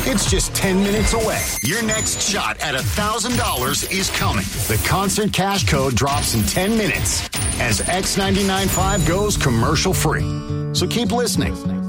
It's just 10 minutes away. Your next shot at $1,000 is coming. The concert cash code drops in 10 minutes as X99.5 goes commercial free. So keep listening.